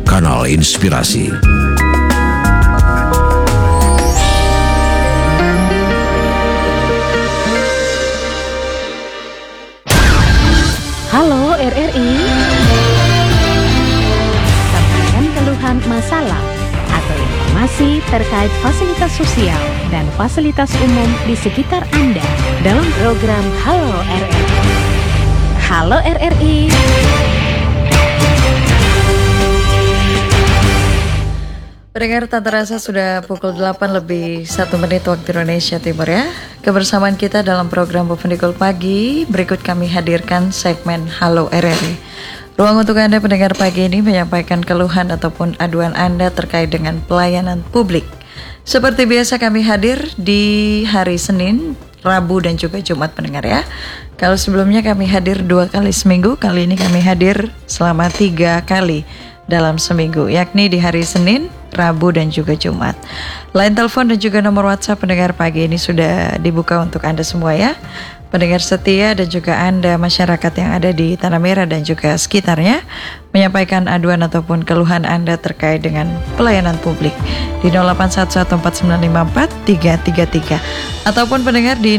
kanal inspirasi. Halo RRI, sampaikan keluhan masalah atau informasi terkait fasilitas sosial dan fasilitas umum di sekitar Anda dalam program Halo RRI. Halo RRI. Pendengar, tak terasa sudah pukul 8 lebih 1 menit waktu Indonesia Timur ya. Kebersamaan kita dalam program Bofendikul Pagi. Berikut kami hadirkan segmen Halo RRI. Ruang untuk Anda pendengar pagi ini menyampaikan keluhan ataupun aduan Anda terkait dengan pelayanan publik. Seperti biasa kami hadir di hari Senin, Rabu dan juga Jumat pendengar ya. Kalau sebelumnya kami hadir 2 kali seminggu, kali ini kami hadir selama 3 kali dalam seminggu, yakni di hari Senin, Rabu dan juga Jumat. Line telepon dan juga nomor WhatsApp pendengar pagi ini sudah dibuka untuk Anda semua ya. Pendengar setia dan juga Anda masyarakat yang ada di Tanah Merah dan juga sekitarnya menyampaikan aduan ataupun keluhan Anda terkait dengan pelayanan publik di 0811495433 ataupun pendengar di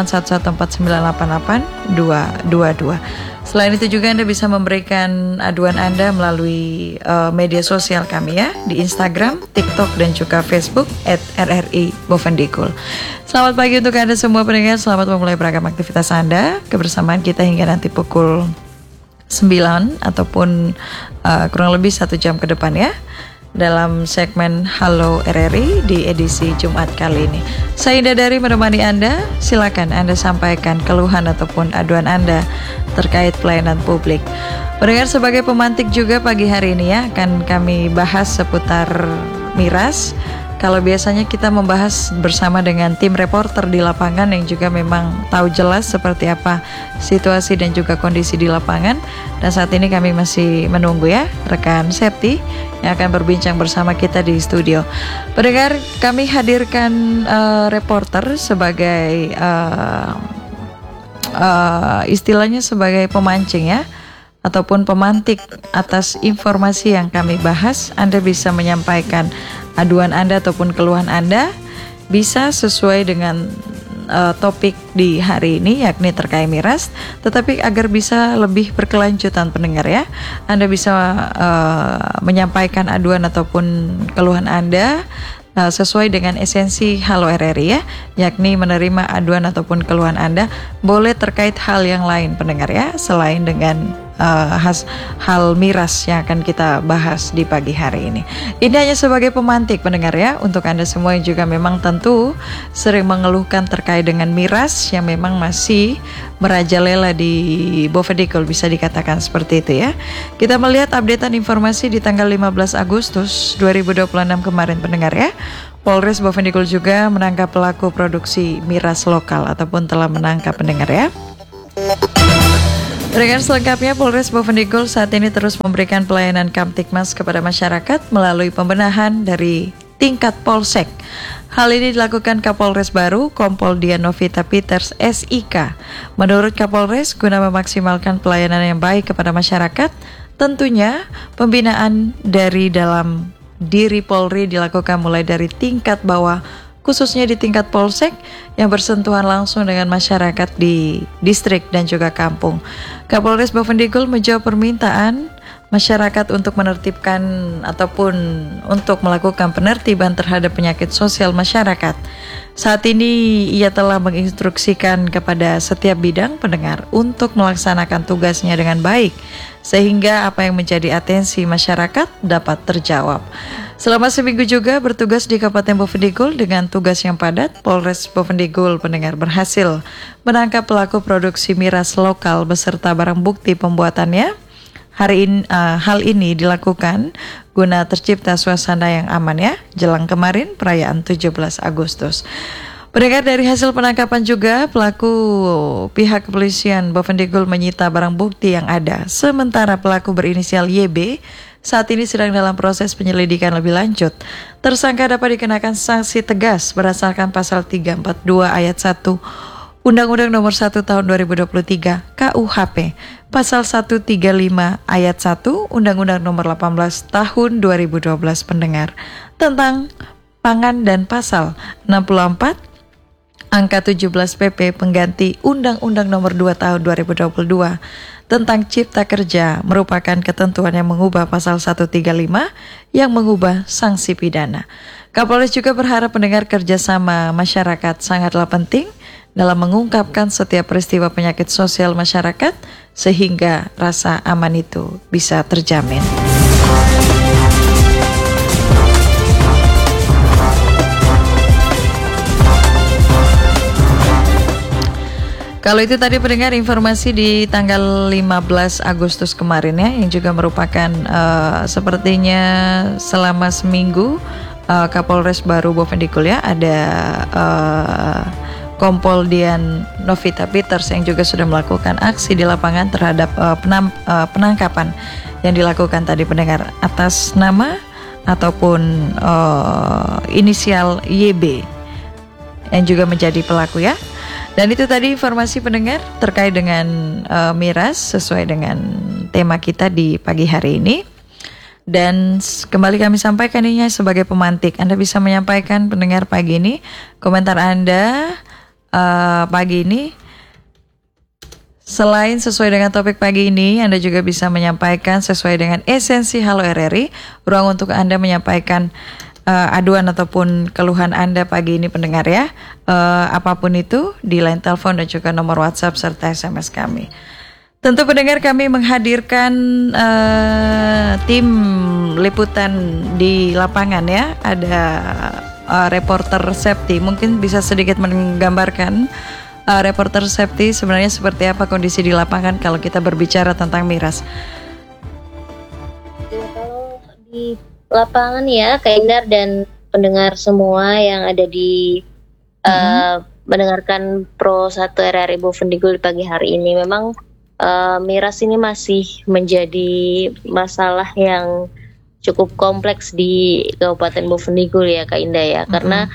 0811498822. Selain itu juga Anda bisa memberikan aduan Anda melalui media sosial kami ya, di Instagram, TikTok dan juga Facebook @RRI Bofendikul. Selamat pagi untuk Anda semua pendengar, selamat memulai beragam aktivitas Anda. Kebersamaan kita hingga nanti pukul 9 ataupun kurang lebih 1 jam ke depan ya, dalam segmen Halo RRI di edisi Jumat kali ini. Saya Indah Dari menemani Anda. Silakan Anda sampaikan keluhan ataupun aduan Anda terkait pelayanan publik. Pendengar, sebagai pemantik juga pagi hari ini ya, akan kami bahas seputar miras. Kalau biasanya kita membahas bersama dengan tim reporter di lapangan yang juga memang tahu jelas seperti apa situasi dan juga kondisi di lapangan. Dan saat ini kami masih menunggu ya rekan Septi yang akan berbincang bersama kita di studio. Pendengar, kami hadirkan reporter sebagai istilahnya sebagai pemancing ya, ataupun pemantik atas informasi yang kami bahas. Anda bisa menyampaikan aduan Anda ataupun keluhan Anda bisa sesuai dengan topik di hari ini, yakni terkait miras, tetapi agar bisa lebih berkelanjutan pendengar ya, Anda bisa menyampaikan aduan ataupun keluhan Anda sesuai dengan esensi Halo RRI ya, yakni menerima aduan ataupun keluhan Anda boleh terkait hal yang lain pendengar ya, selain dengan hal miras yang akan kita bahas di pagi hari ini. Ini hanya sebagai pemantik pendengar ya, untuk Anda semua yang juga memang tentu sering mengeluhkan terkait dengan miras yang memang masih merajalela di Bofendikul, bisa dikatakan seperti itu ya. Kita melihat updatean informasi di tanggal 15 Agustus 2026 kemarin pendengar ya. Polres Bofendikul juga menangkap pelaku produksi miras lokal ataupun telah menangkap pendengar ya. Dengan selengkapnya, Polres Bofendikul saat ini terus memberikan pelayanan Kamtibmas kepada masyarakat melalui pembenahan dari tingkat Polsek. Hal ini dilakukan Kapolres baru, Kompol Dian Novita Peters SIK. Menurut Kapolres, guna memaksimalkan pelayanan yang baik kepada masyarakat, tentunya pembinaan dari dalam diri Polri dilakukan mulai dari tingkat bawah, khususnya di tingkat Polsek yang bersentuhan langsung dengan masyarakat di distrik dan juga kampung. Kapolres Bofendikul menjawab permintaan masyarakat untuk menertibkan ataupun untuk melakukan penertiban terhadap penyakit sosial masyarakat. Saat ini ia telah menginstruksikan kepada setiap bidang pendengar untuk melaksanakan tugasnya dengan baik, sehingga apa yang menjadi atensi masyarakat dapat terjawab. Selama seminggu juga bertugas di Kabupaten Bofendikul dengan tugas yang padat, Polres Bofendikul pendengar berhasil menangkap pelaku produksi miras lokal beserta barang bukti pembuatannya. Hal ini dilakukan guna tercipta suasana yang aman ya, jelang kemarin perayaan 17 Agustus. Pendengar, dari hasil penangkapan juga pelaku pihak kepolisian Bofendikul menyita barang bukti yang ada. Sementara pelaku berinisial YB saat ini sedang dalam proses penyelidikan lebih lanjut. Tersangka dapat dikenakan sanksi tegas berdasarkan pasal 342 ayat 1 Undang-Undang Nomor 1 Tahun 2023 KUHP, Pasal 135 Ayat 1 Undang-Undang Nomor 18 Tahun 2012 pendengar tentang pangan dan Pasal 64 Angka 17 PP pengganti Undang-Undang Nomor 2 Tahun 2022 tentang Cipta Kerja merupakan ketentuan yang mengubah pasal 135 yang mengubah sanksi pidana. Kapolres juga berharap pendengar kerjasama masyarakat sangatlah penting dalam mengungkapkan setiap peristiwa penyakit sosial masyarakat sehingga rasa aman itu bisa terjamin. Kalau itu tadi pendengar informasi di tanggal 15 Agustus kemarin ya, yang juga merupakan sepertinya selama seminggu Kapolres baru Bovendigul ya, ada Kompol Dian Novita Peters yang juga sudah melakukan aksi di lapangan terhadap penangkapan yang dilakukan tadi pendengar atas nama ataupun inisial YB yang juga menjadi pelaku ya. Dan itu tadi informasi pendengar terkait dengan miras sesuai dengan tema kita di pagi hari ini. Dan kembali kami sampaikan ini sebagai pemantik. Anda bisa menyampaikan pendengar pagi ini komentar Anda pagi ini. Selain sesuai dengan topik pagi ini, Anda juga bisa menyampaikan sesuai dengan esensi Halo RRI. Ruang untuk Anda menyampaikan aduan ataupun keluhan Anda pagi ini pendengar ya, apapun itu di line telepon dan juga nomor WhatsApp serta SMS kami. Tentu pendengar kami menghadirkan tim liputan di lapangan ya, ada reporter Septi, mungkin bisa sedikit menggambarkan reporter Septi sebenarnya seperti apa kondisi di lapangan kalau kita berbicara tentang miras. Kalau di lapangan ya, Kak Indar dan pendengar semua yang ada di mendengarkan Pro 1 RRI Bovendigul di pagi hari ini, memang miras ini masih menjadi masalah yang cukup kompleks di Kabupaten Bovendigul ya Kak Indah ya, karena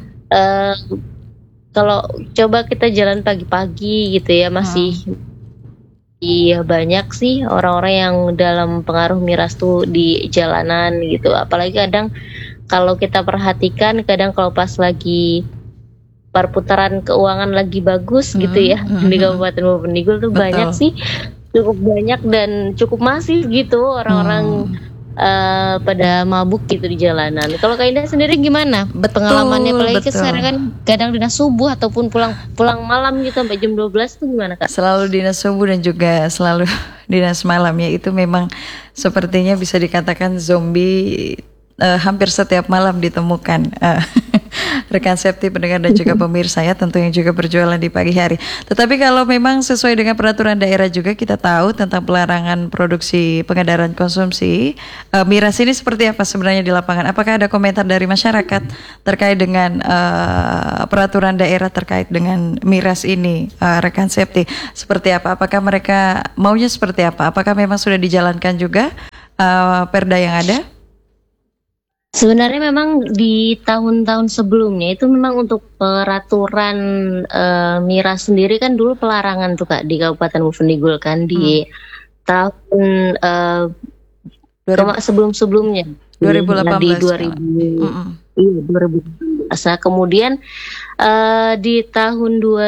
kalau coba kita jalan pagi-pagi gitu ya, masih iya banyak sih orang-orang yang dalam pengaruh miras tuh di jalanan gitu. Apalagi kadang kalau kita perhatikan, kadang kalau pas lagi perputaran keuangan lagi bagus gitu ya di Kabupaten Bovendigul tuh banyak sih, cukup banyak dan cukup masif gitu orang-orang pada mabuk gitu di jalanan. Kalau Kak Indah sendiri gimana? Pengalamannya apalagi sekarang kan kadang dinas subuh ataupun pulang malam gitu sampai jam 12 tuh gimana Kak? Selalu dinas subuh dan juga selalu dinas malam ya, itu memang sepertinya bisa dikatakan zombie hampir setiap malam ditemukan. Rekan Septi, pendengar dan juga pemirsa ya, tentu yang juga berjualan di pagi hari. Tetapi kalau memang sesuai dengan peraturan daerah juga kita tahu tentang pelarangan produksi, pengedaran, konsumsi miras ini seperti apa sebenarnya di lapangan. Apakah ada komentar dari masyarakat terkait dengan peraturan daerah terkait dengan miras ini, rekan Septi? Seperti apa? Apakah mereka maunya seperti apa? Apakah memang sudah dijalankan juga perda yang ada? Sebenarnya memang di tahun-tahun sebelumnya itu memang untuk peraturan miras sendiri kan dulu pelarangan tuh Kak di Kabupaten Bovendigul kan di tahun sebelum-sebelumnya 2018 di 2000 Nah, kemudian di tahun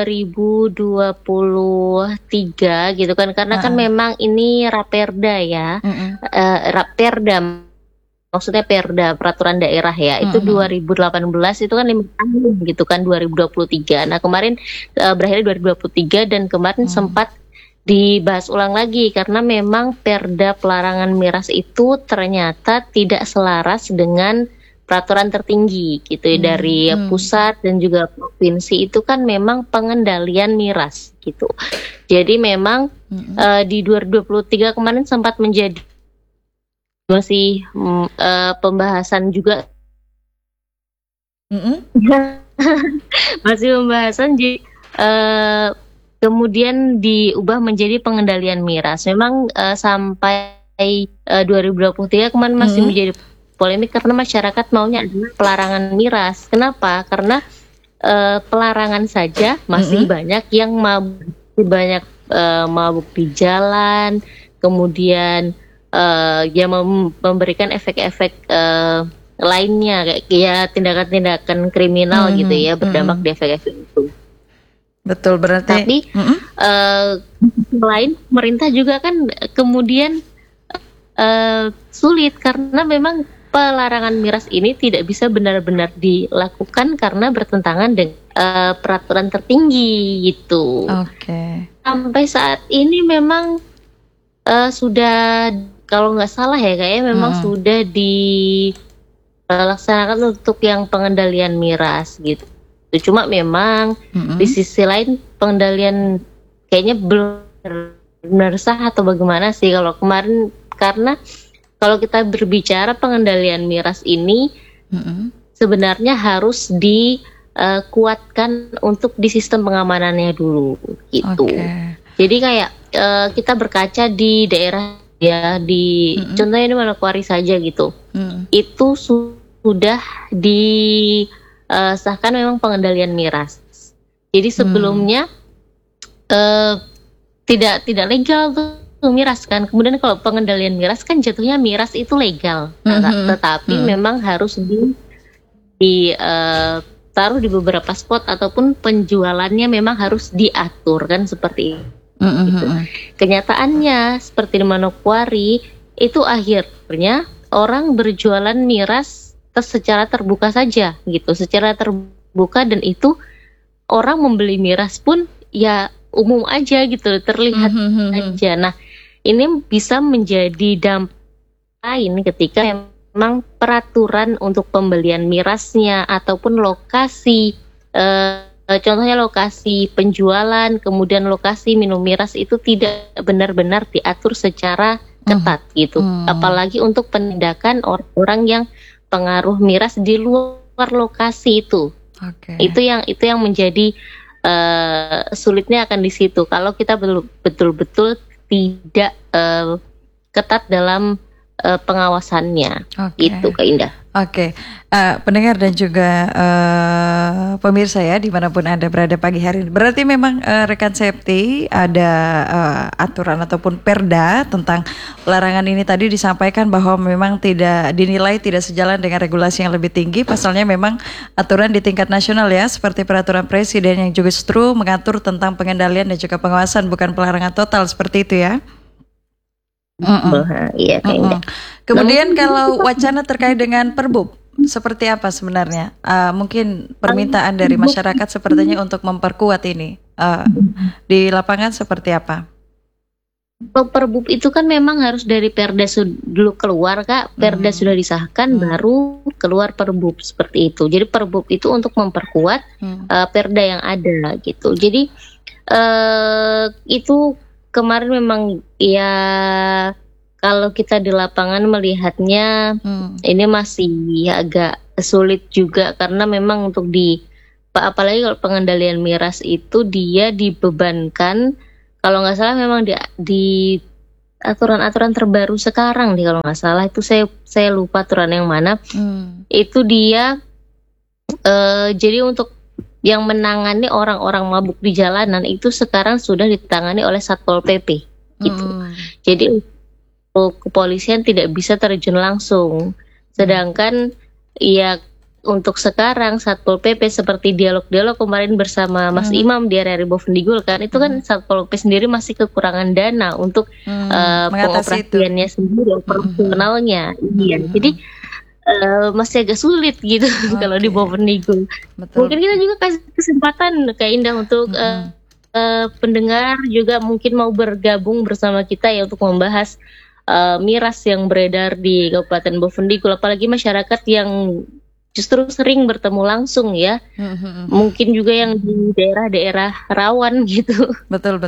2023 gitu kan, karena kan memang ini raperda ya, raperda maksudnya perda peraturan daerah ya, itu 2018 itu kan 5 tahun gitu kan, 2023. Nah kemarin berakhir 2023 dan kemarin sempat dibahas ulang lagi karena memang perda pelarangan miras itu ternyata tidak selaras dengan peraturan tertinggi gitu dari pusat dan juga provinsi. Itu kan memang pengendalian miras gitu. Jadi memang di 2023 kemarin sempat menjadi masih pembahasan juga masih pembahasan kemudian diubah menjadi pengendalian miras. Memang sampai 2023 kemarin masih menjadi polemik karena masyarakat maunya adalah pelarangan miras. Kenapa? Karena pelarangan saja masih banyak yang mabuk di jalan, kemudian ya memberikan efek-efek lainnya kayak ya tindakan-tindakan kriminal gitu ya, berdampak di efek-efek itu. Betul, berarti. Tapi selain pemerintah juga kan kemudian sulit karena memang pelarangan miras ini tidak bisa benar-benar dilakukan karena bertentangan dengan peraturan tertinggi gitu. Oke. Sampai saat ini memang sudah, kalau nggak salah ya kayaknya memang sudah dilaksanakan untuk yang pengendalian miras gitu. Cuma memang di sisi lain pengendalian kayaknya belum benar sah atau bagaimana sih kalau kemarin, karena kalau kita berbicara pengendalian miras ini sebenarnya harus dikuatkan untuk di sistem pengamanannya dulu gitu. Jadi kayak kita berkaca di daerah ya, di contohnya di Manokwari saja gitu. Itu sudah disahkan memang pengendalian miras. Jadi sebelumnya tidak legal tuh miras kan. Kemudian kalau pengendalian miras kan jatuhnya miras itu legal, tetapi memang harus ditaruh di beberapa spot ataupun penjualannya memang harus diatur kan seperti itu. Kenyataannya seperti di Manokwari itu akhirnya orang berjualan miras secara terbuka saja gitu, secara terbuka, dan itu orang membeli miras pun ya umum aja gitu, terlihat aja. Nah, ini bisa menjadi dampak lain ketika memang peraturan untuk pembelian mirasnya ataupun lokasi, contohnya lokasi penjualan, kemudian lokasi minum miras itu tidak benar-benar diatur secara ketat gitu. Apalagi untuk penindakan orang-orang yang pengaruh miras di luar lokasi itu. Itu yang menjadi sulitnya akan di situ. Kalau kita betul-betul tidak ketat dalam pengawasannya, itu Kak Indah. Pendengar dan juga pemirsa ya dimanapun Anda berada pagi hari ini. Berarti memang rekan Septi ada aturan ataupun perda tentang pelarangan ini tadi disampaikan bahwa memang dinilai tidak sejalan dengan regulasi yang lebih tinggi. Pasalnya memang aturan di tingkat nasional ya, seperti peraturan presiden yang justru mengatur tentang pengendalian dan juga pengawasan, bukan pelarangan total seperti itu ya. Iya, Kemudian kalau wacana terkait dengan Perbup, seperti apa sebenarnya? Mungkin permintaan dari masyarakat sepertinya untuk memperkuat ini di lapangan seperti apa? Perbup itu kan memang harus dari Perda dulu keluar Kak, Perda sudah disahkan baru keluar Perbup seperti itu. Jadi Perbup itu untuk memperkuat Perda yang ada gitu. Jadi itu kemarin memang ya kalau kita di lapangan melihatnya ini masih agak sulit juga karena memang untuk apalagi kalau pengendalian miras itu dia dibebankan, kalau nggak salah memang di aturan-aturan terbaru sekarang kalau nggak salah itu saya lupa aturan yang mana, itu dia jadi untuk yang menangani orang-orang mabuk di jalanan itu sekarang sudah ditangani oleh Satpol PP gitu. Jadi kepolisian tidak bisa terjun langsung. Sedangkan ya untuk sekarang Satpol PP seperti dialog-dialog kemarin bersama Mas Imam di RRI Bovendigul kan, itu kan Satpol PP sendiri masih kekurangan dana untuk pengoperasiannya sendiri, operasionalnya. Iya. Jadi masih agak sulit gitu kalau di Bovendigul. Mungkin kita juga kasih kesempatan Kak Indah untuk pendengar juga mungkin mau bergabung bersama kita ya untuk membahas miras yang beredar di Kabupaten Bovendigul, apalagi masyarakat yang justru sering bertemu langsung ya. Mungkin juga yang di daerah-daerah rawan gitu. Betul.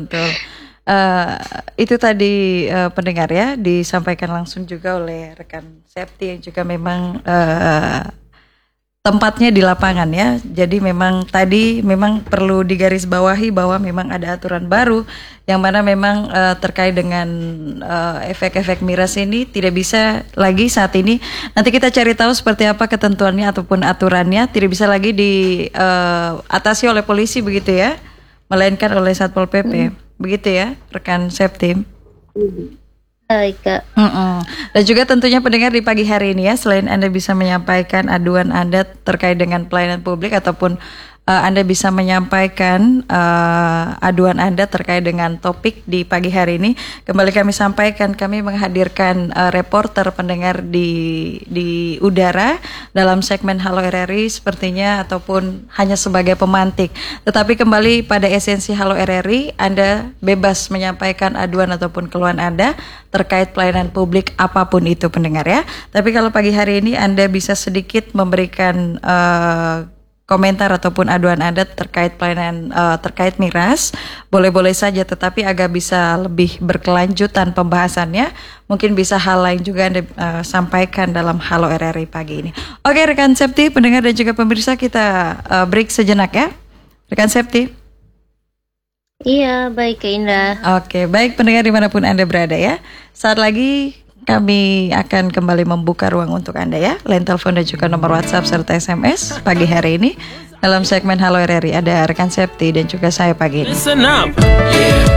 Itu tadi pendengar ya, disampaikan langsung juga oleh rekan Septi yang juga memang tempatnya di lapangan ya. Jadi memang tadi memang perlu digarisbawahi bahwa memang ada aturan baru yang mana memang terkait dengan efek-efek miras ini tidak bisa lagi saat ini. Nanti kita cari tahu seperti apa ketentuannya ataupun aturannya, tidak bisa lagi diatasi oleh polisi begitu ya, melainkan oleh Satpol PP. Begitu ya, rekan Septim. Baik, Kak. Dan juga tentunya pendengar di pagi hari ini ya, selain Anda bisa menyampaikan aduan Anda terkait dengan pelayanan publik ataupun Anda bisa menyampaikan aduan Anda terkait dengan topik di pagi hari ini. Kembali kami sampaikan, kami menghadirkan reporter pendengar di udara dalam segmen Halo RRI sepertinya ataupun hanya sebagai pemantik. Tetapi kembali pada esensi Halo RRI, Anda bebas menyampaikan aduan ataupun keluhan Anda terkait pelayanan publik apapun itu pendengar ya. Tapi kalau pagi hari ini Anda bisa sedikit memberikan komentar ataupun aduan Anda terkait pelayanan terkait miras, boleh-boleh saja, tetapi agak bisa lebih berkelanjutan pembahasannya. Mungkin bisa hal lain juga Anda sampaikan dalam Halo RRI pagi ini. Oke, rekan Septi, pendengar dan juga pemirsa, kita break sejenak ya. Rekan Septi. Iya, baik Kak Indah. Oke, baik pendengar dimanapun Anda berada ya. Saat lagi kami akan kembali membuka ruang untuk Anda ya. Line telepon dan juga nomor WhatsApp serta SMS pagi hari ini. Dalam segmen Halo RRI ada rekan Septi dan juga saya pagi ini. Listen up. Yeah.